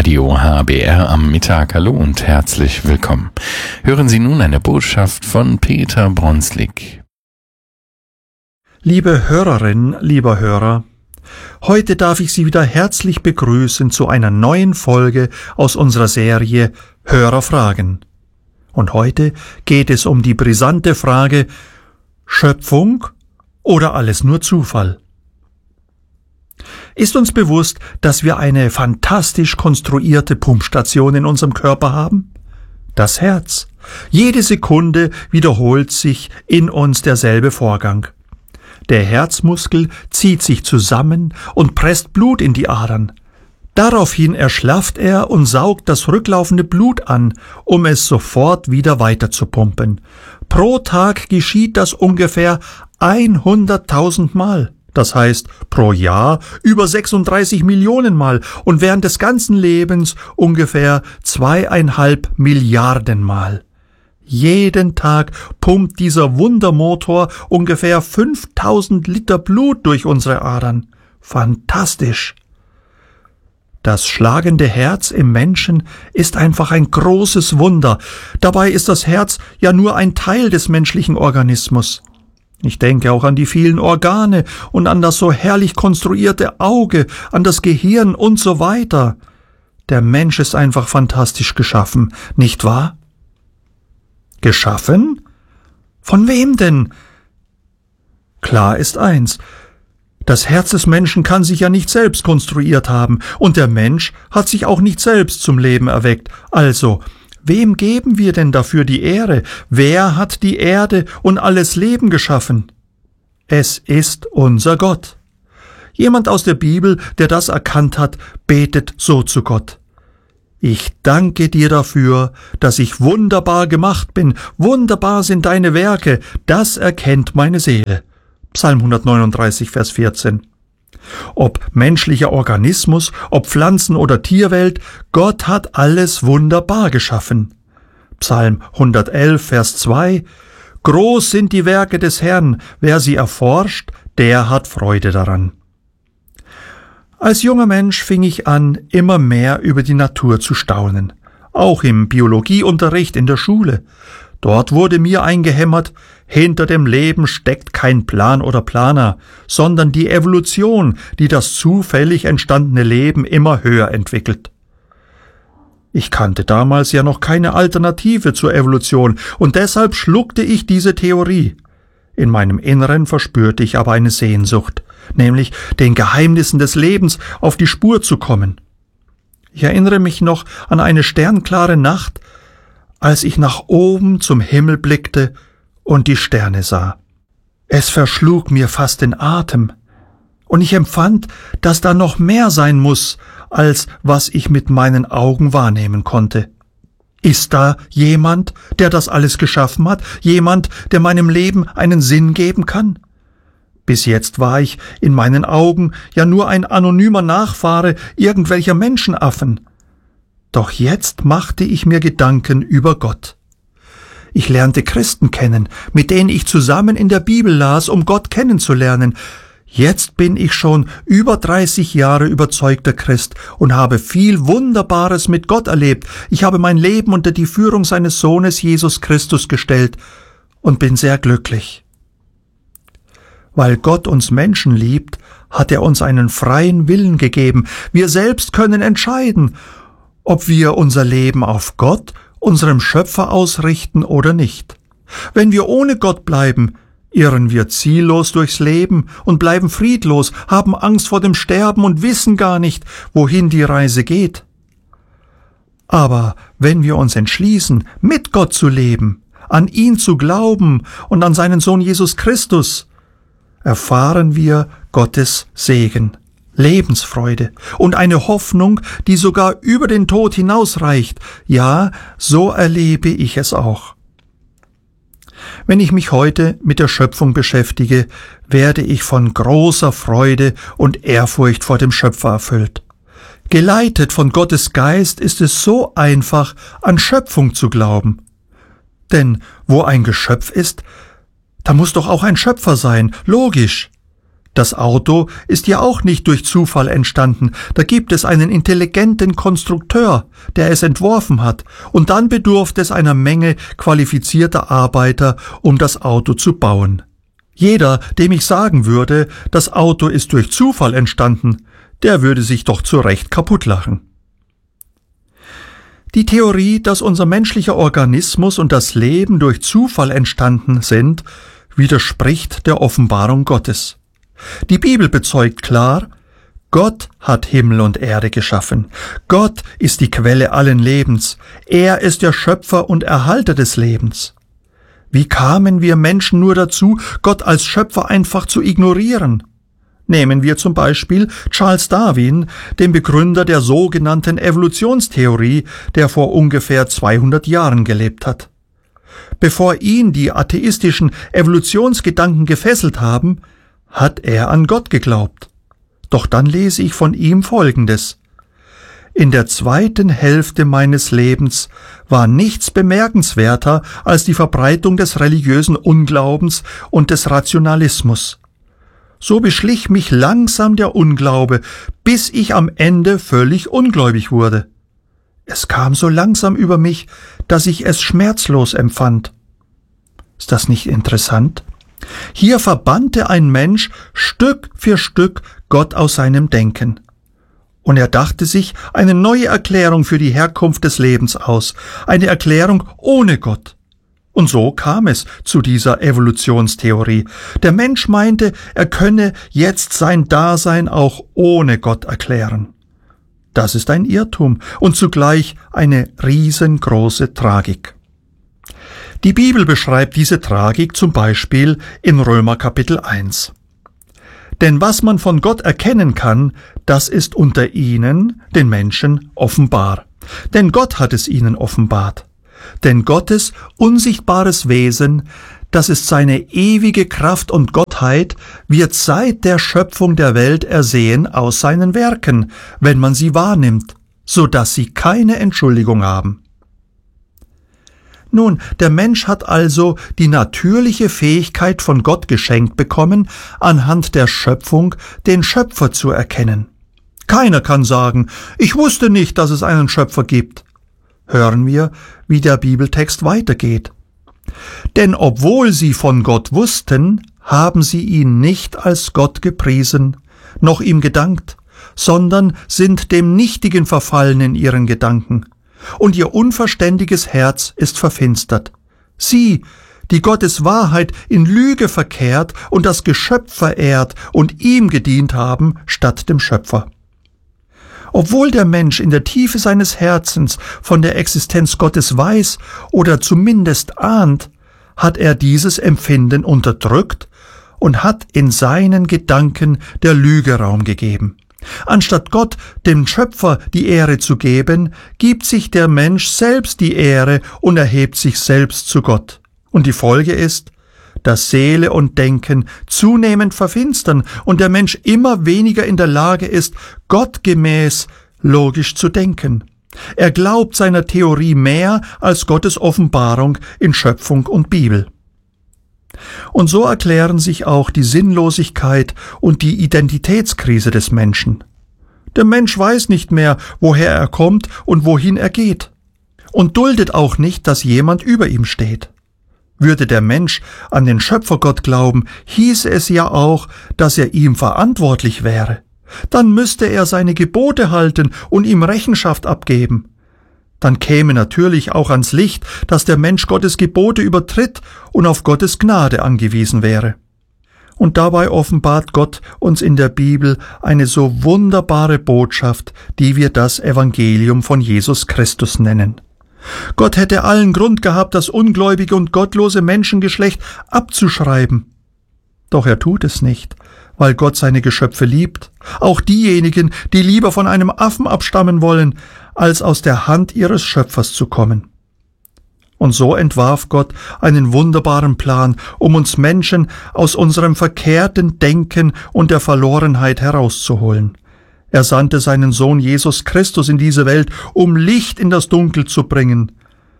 Radio HBR am Mittag. Hallo und herzlich willkommen. Hören Sie nun eine Botschaft von Peter Bronslik. Liebe Hörerin, lieber Hörer, heute darf ich Sie wieder herzlich begrüßen zu einer neuen Folge aus unserer Serie Hörerfragen. Und heute geht es um die brisante Frage: Schöpfung oder alles nur Zufall? Ist uns bewusst, dass wir eine fantastisch konstruierte Pumpstation in unserem Körper haben? Das Herz. Jede Sekunde wiederholt sich in uns derselbe Vorgang. Der Herzmuskel zieht sich zusammen und presst Blut in die Adern. Daraufhin erschlafft er und saugt das rücklaufende Blut an, um es sofort wieder weiter zu pumpen. Pro Tag geschieht das ungefähr 100.000 Mal. Das heißt, pro Jahr über 36 Millionen Mal und während des ganzen Lebens ungefähr 2,5 Milliarden Mal. Jeden Tag pumpt dieser Wundermotor ungefähr 5000 Liter Blut durch unsere Adern. Fantastisch! Das schlagende Herz im Menschen ist einfach ein großes Wunder. Dabei ist das Herz ja nur ein Teil des menschlichen Organismus. Ich denke auch an die vielen Organe und an das so herrlich konstruierte Auge, an das Gehirn und so weiter. Der Mensch ist einfach fantastisch geschaffen, nicht wahr? Geschaffen? Von wem denn? Klar ist eins: Das Herz des Menschen kann sich ja nicht selbst konstruiert haben, und der Mensch hat sich auch nicht selbst zum Leben erweckt. Also, wem geben wir denn dafür die Ehre? Wer hat die Erde und alles Leben geschaffen? Es ist unser Gott. Jemand aus der Bibel, der das erkannt hat, betet so zu Gott: Ich danke dir dafür, dass ich wunderbar gemacht bin. Wunderbar sind deine Werke. Das erkennt meine Seele. Psalm 139, Vers 14. Ob menschlicher Organismus, ob Pflanzen- oder Tierwelt, Gott hat alles wunderbar geschaffen. Psalm 111, Vers 2. Groß sind die Werke des Herrn, wer sie erforscht, der hat Freude daran. Als junger Mensch fing ich an, immer mehr über die Natur zu staunen. Auch im Biologieunterricht in der Schule. Dort wurde mir eingehämmert: Hinter dem Leben steckt kein Plan oder Planer, sondern die Evolution, die das zufällig entstandene Leben immer höher entwickelt. Ich kannte damals ja noch keine Alternative zur Evolution, und deshalb schluckte ich diese Theorie. In meinem Inneren verspürte ich aber eine Sehnsucht, nämlich den Geheimnissen des Lebens auf die Spur zu kommen. Ich erinnere mich noch an eine sternklare Nacht, als ich nach oben zum Himmel blickte und die Sterne sah. Es verschlug mir fast den Atem, und ich empfand, dass da noch mehr sein muss, als was ich mit meinen Augen wahrnehmen konnte. Ist da jemand, der das alles geschaffen hat? Jemand, der meinem Leben einen Sinn geben kann? Bis jetzt war ich in meinen Augen ja nur ein anonymer Nachfahre irgendwelcher Menschenaffen. Doch jetzt machte ich mir Gedanken über Gott. Ich lernte Christen kennen, mit denen ich zusammen in der Bibel las, um Gott kennenzulernen. Jetzt bin ich schon über 30 Jahre überzeugter Christ und habe viel Wunderbares mit Gott erlebt. Ich habe mein Leben unter die Führung seines Sohnes Jesus Christus gestellt und bin sehr glücklich. Weil Gott uns Menschen liebt, hat er uns einen freien Willen gegeben. Wir selbst können entscheiden, ob wir unser Leben auf Gott, unserem Schöpfer, ausrichten oder nicht. Wenn wir ohne Gott bleiben, irren wir ziellos durchs Leben und bleiben friedlos, haben Angst vor dem Sterben und wissen gar nicht, wohin die Reise geht. Aber wenn wir uns entschließen, mit Gott zu leben, an ihn zu glauben und an seinen Sohn Jesus Christus, erfahren wir Gottes Segen, Lebensfreude und eine Hoffnung, die sogar über den Tod hinausreicht. Ja, so erlebe ich es auch. Wenn ich mich heute mit der Schöpfung beschäftige, werde ich von großer Freude und Ehrfurcht vor dem Schöpfer erfüllt. Geleitet von Gottes Geist ist es so einfach, an Schöpfung zu glauben. Denn wo ein Geschöpf ist, da muss doch auch ein Schöpfer sein, logisch. Das Auto ist ja auch nicht durch Zufall entstanden. Da gibt es einen intelligenten Konstrukteur, der es entworfen hat, und dann bedurfte es einer Menge qualifizierter Arbeiter, um das Auto zu bauen. Jeder, dem ich sagen würde, das Auto ist durch Zufall entstanden, der würde sich doch zu Recht kaputtlachen. Die Theorie, dass unser menschlicher Organismus und das Leben durch Zufall entstanden sind, widerspricht der Offenbarung Gottes. Die Bibel bezeugt klar, Gott hat Himmel und Erde geschaffen. Gott ist die Quelle allen Lebens. Er ist der Schöpfer und Erhalter des Lebens. Wie kamen wir Menschen nur dazu, Gott als Schöpfer einfach zu ignorieren? Nehmen wir zum Beispiel Charles Darwin, den Begründer der sogenannten Evolutionstheorie, der vor ungefähr 200 Jahren gelebt hat. Bevor ihn die atheistischen Evolutionsgedanken gefesselt haben, hat er an Gott geglaubt. Doch dann lese ich von ihm Folgendes: In der zweiten Hälfte meines Lebens war nichts bemerkenswerter als die Verbreitung des religiösen Unglaubens und des Rationalismus. So beschlich mich langsam der Unglaube, bis ich am Ende völlig ungläubig wurde. Es kam so langsam über mich, dass ich es schmerzlos empfand. Ist das nicht interessant? Hier verbannte ein Mensch Stück für Stück Gott aus seinem Denken. Und er dachte sich eine neue Erklärung für die Herkunft des Lebens aus, eine Erklärung ohne Gott. Und so kam es zu dieser Evolutionstheorie. Der Mensch meinte, er könne jetzt sein Dasein auch ohne Gott erklären. Das ist ein Irrtum und zugleich eine riesengroße Tragik. Die Bibel beschreibt diese Tragik zum Beispiel in Römer Kapitel 1. Denn was man von Gott erkennen kann, das ist unter ihnen, den Menschen, offenbar. Denn Gott hat es ihnen offenbart. Denn Gottes unsichtbares Wesen, das ist seine ewige Kraft und Gottheit, wird seit der Schöpfung der Welt ersehen aus seinen Werken, wenn man sie wahrnimmt, so dass sie keine Entschuldigung haben. Nun, der Mensch hat also die natürliche Fähigkeit von Gott geschenkt bekommen, anhand der Schöpfung den Schöpfer zu erkennen. Keiner kann sagen, ich wusste nicht, dass es einen Schöpfer gibt. Hören wir, wie der Bibeltext weitergeht. Denn obwohl sie von Gott wussten, haben sie ihn nicht als Gott gepriesen, noch ihm gedankt, sondern sind dem Nichtigen verfallen in ihren Gedanken. Und ihr unverständiges Herz ist verfinstert. Sie, die Gottes Wahrheit in Lüge verkehrt und das Geschöpf verehrt und ihm gedient haben, statt dem Schöpfer. Obwohl der Mensch in der Tiefe seines Herzens von der Existenz Gottes weiß oder zumindest ahnt, hat er dieses Empfinden unterdrückt und hat in seinen Gedanken der Lüge Raum gegeben. Anstatt Gott, dem Schöpfer, die Ehre zu geben, gibt sich der Mensch selbst die Ehre und erhebt sich selbst zu Gott. Und die Folge ist, dass Seele und Denken zunehmend verfinstern und der Mensch immer weniger in der Lage ist, gottgemäß logisch zu denken. Er glaubt seiner Theorie mehr als Gottes Offenbarung in Schöpfung und Bibel. Und so erklären sich auch die Sinnlosigkeit und die Identitätskrise des Menschen. Der Mensch weiß nicht mehr, woher er kommt und wohin er geht, und duldet auch nicht, dass jemand über ihm steht. Würde der Mensch an den Schöpfergott glauben, hieße es ja auch, dass er ihm verantwortlich wäre. Dann müsste er seine Gebote halten und ihm Rechenschaft abgeben. Dann käme natürlich auch ans Licht, dass der Mensch Gottes Gebote übertritt und auf Gottes Gnade angewiesen wäre. Und dabei offenbart Gott uns in der Bibel eine so wunderbare Botschaft, die wir das Evangelium von Jesus Christus nennen. Gott hätte allen Grund gehabt, das ungläubige und gottlose Menschengeschlecht abzuschreiben. Doch er tut es nicht, weil Gott seine Geschöpfe liebt, auch diejenigen, die lieber von einem Affen abstammen wollen, als aus der Hand ihres Schöpfers zu kommen. Und so entwarf Gott einen wunderbaren Plan, um uns Menschen aus unserem verkehrten Denken und der Verlorenheit herauszuholen. Er sandte seinen Sohn Jesus Christus in diese Welt, um Licht in das Dunkel zu bringen.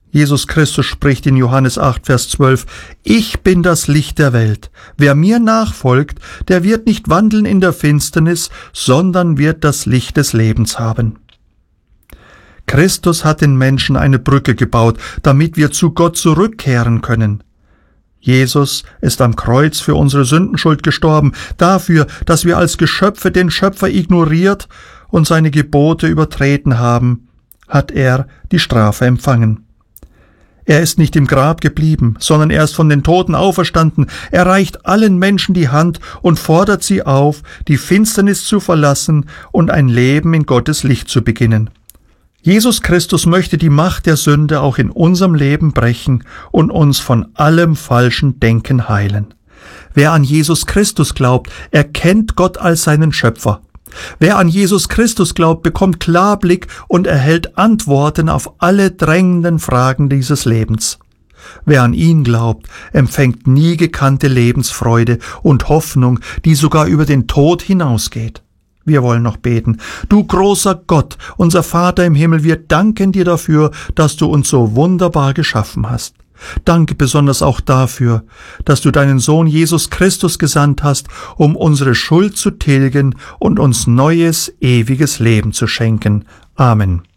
Jesus Christus spricht in Johannes 8, Vers 12, »Ich bin das Licht der Welt. Wer mir nachfolgt, der wird nicht wandeln in der Finsternis, sondern wird das Licht des Lebens haben.« Christus hat den Menschen eine Brücke gebaut, damit wir zu Gott zurückkehren können. Jesus ist am Kreuz für unsere Sündenschuld gestorben, dafür, dass wir als Geschöpfe den Schöpfer ignoriert und seine Gebote übertreten haben, hat er die Strafe empfangen. Er ist nicht im Grab geblieben, sondern er ist von den Toten auferstanden. Er reicht allen Menschen die Hand und fordert sie auf, die Finsternis zu verlassen und ein Leben in Gottes Licht zu beginnen. Jesus Christus möchte die Macht der Sünde auch in unserem Leben brechen und uns von allem falschen Denken heilen. Wer an Jesus Christus glaubt, erkennt Gott als seinen Schöpfer. Wer an Jesus Christus glaubt, bekommt Klarblick und erhält Antworten auf alle drängenden Fragen dieses Lebens. Wer an ihn glaubt, empfängt nie gekannte Lebensfreude und Hoffnung, die sogar über den Tod hinausgeht. Wir wollen noch beten. Du großer Gott, unser Vater im Himmel, wir danken dir dafür, dass du uns so wunderbar geschaffen hast. Danke besonders auch dafür, dass du deinen Sohn Jesus Christus gesandt hast, um unsere Schuld zu tilgen und uns neues, ewiges Leben zu schenken. Amen.